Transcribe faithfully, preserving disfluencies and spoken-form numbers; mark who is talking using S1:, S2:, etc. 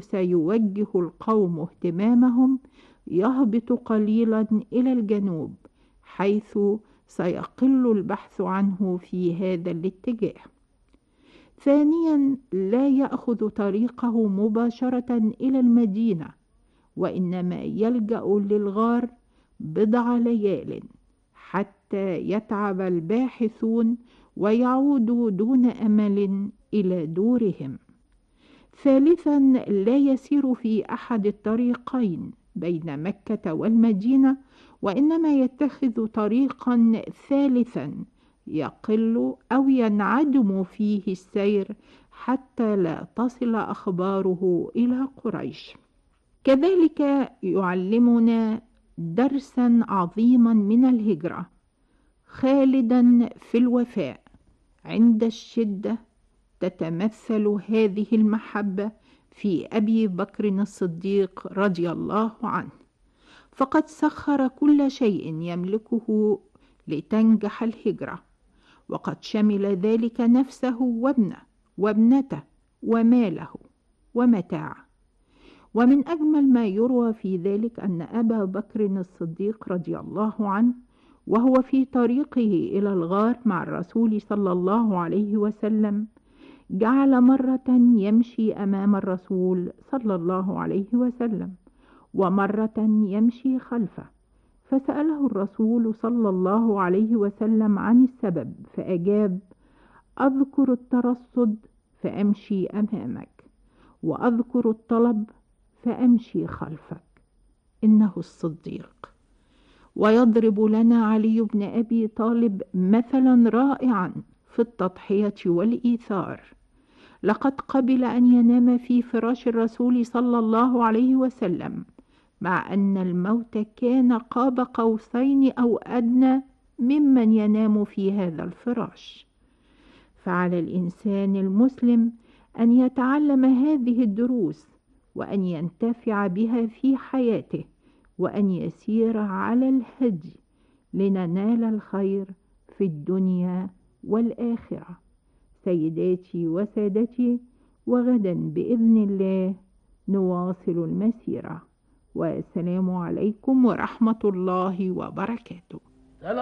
S1: سيوجه القوم اهتمامهم يهبط قليلا إلى الجنوب، حيث سيقل البحث عنه في هذا الاتجاه. ثانيا، لا يأخذ طريقه مباشرة إلى المدينة، وإنما يلجأ للغار بضع ليال حتى يتعب الباحثون ويعودوا دون أمل إلى دورهم. ثالثا، لا يسير في أحد الطريقين بين مكة والمدينة، وإنما يتخذ طريقا ثالثا يقل أو ينعدم فيه السير حتى لا تصل أخباره إلى قريش. كذلك يعلمنا درسا عظيما من الهجرة، خالدا في الوفاء. عند الشدة تتمثل هذه المحبة في أبي بكر الصديق رضي الله عنه، فقد سخر كل شيء يملكه لتنجح الهجرة، وقد شمل ذلك نفسه وابنه وابنته وماله ومتاعه. ومن أجمل ما يروى في ذلك أن أبا بكر الصديق رضي الله عنه وهو في طريقه إلى الغار مع الرسول صلى الله عليه وسلم جعل مرة يمشي أمام الرسول صلى الله عليه وسلم، ومرة يمشي خلفه، فسأله الرسول صلى الله عليه وسلم عن السبب، فأجاب: أذكر الترصد فأمشي أمامك، وأذكر الطلب فأمشي خلفك، إنه الصديق. ويضرب لنا علي بن أبي طالب مثلا رائعا في التضحية والإيثار. لقد قبل أن ينام في فراش الرسول صلى الله عليه وسلم، مع أن الموت كان قاب قوسين أو أدنى ممن ينام في هذا الفراش. فعلى الإنسان المسلم أن يتعلم هذه الدروس، وأن ينتفع بها في حياته، وأن يسير على الهدي لننال الخير في الدنيا والآخرة. سيداتي وسادتي، وغدا بإذن الله نواصل المسيرة، والسلام عليكم ورحمة الله وبركاته.